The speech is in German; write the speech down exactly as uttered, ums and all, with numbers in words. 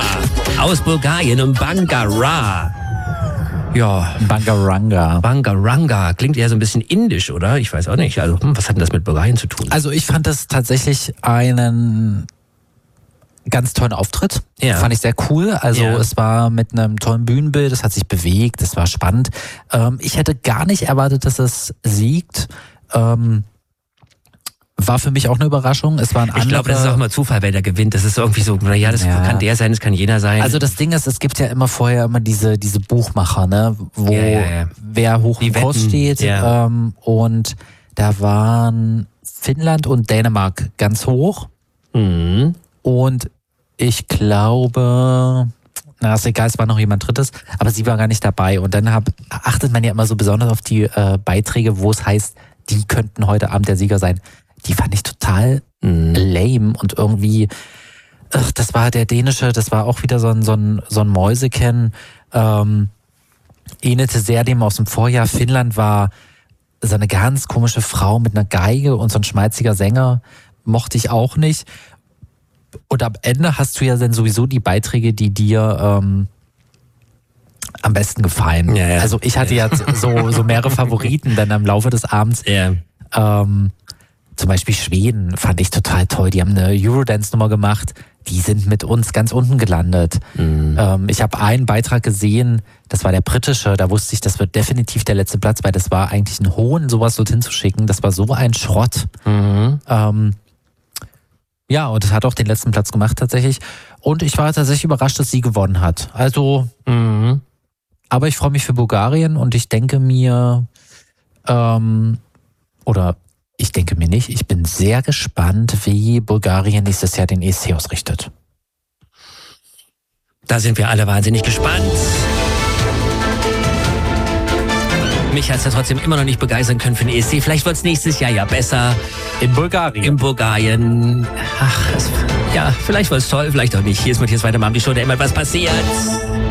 aus Bulgarien und Bangarra. Ja. Bangaranga. Bangaranga. Klingt eher so ein bisschen indisch, oder? Ich weiß auch nicht. Also, hm, was hat denn das mit Bulgarien zu tun? Also ich fand das tatsächlich einen ganz tollen Auftritt. Ja. Fand ich sehr cool. Also Ja. es war mit einem tollen Bühnenbild, es hat sich bewegt, es war spannend. Ähm, ich hätte gar nicht erwartet, dass es siegt. Ähm, war für mich auch eine Überraschung. Es waren andere. Ich glaube, das ist auch immer Zufall, wer da gewinnt. Das ist irgendwie so, naja, das Ja. kann der sein, das kann jener sein. Also das Ding ist, es gibt ja immer vorher immer diese diese Buchmacher, ne, wo Ja, ja, ja. wer hoch Die im Kurs wetten, steht. ja. Ähm, und da waren Finnland und Dänemark ganz hoch. Mhm. Und ich glaube, na ist egal, es war noch jemand Drittes, aber sie war gar nicht dabei. Und dann hab, achtet man ja immer so besonders auf die äh, Beiträge, wo es heißt, die könnten heute Abend der Sieger sein. Die fand ich total Mhm. lame und irgendwie, ach, das war der dänische, das war auch wieder so ein, so ein, so ein Mäuseken, ähm, ähnelte sehr dem aus dem Vorjahr. Finnland war so eine ganz komische Frau mit einer Geige und so ein schmalziger Sänger, mochte ich auch nicht. Und am Ende hast du ja dann sowieso die Beiträge, die dir ähm, am besten gefallen. Ja, ja. Also ich hatte ja so, so mehrere Favoriten dann am Laufe des Abends. Ja. Ähm, zum Beispiel Schweden fand ich total toll. Die haben eine Eurodance-Nummer gemacht. Die sind mit uns ganz unten gelandet. Mhm. Ähm, ich habe einen Beitrag gesehen, das war der britische. Da wusste ich, das wird definitiv der letzte Platz, weil das war eigentlich ein Hohn, sowas dorthin zu schicken. Das war so ein Schrott. Mhm. Ähm, ja, und es hat auch den letzten Platz gemacht tatsächlich. Und ich war tatsächlich überrascht, dass sie gewonnen hat. Also, Mhm. aber ich freue mich für Bulgarien und ich denke mir, ähm, oder ich denke mir nicht, ich bin sehr gespannt, wie Bulgarien nächstes Jahr den E S C ausrichtet. Da sind wir alle wahnsinnig gespannt. Mich hat es ja trotzdem immer noch nicht begeistern können für den E S C. Vielleicht wird es nächstes Jahr ja besser. In Bulgarien. In Bulgarien. Ach, es, ja, vielleicht war es toll, vielleicht auch nicht. Hier ist Matthias Weidemann, die Show, der immer was passiert.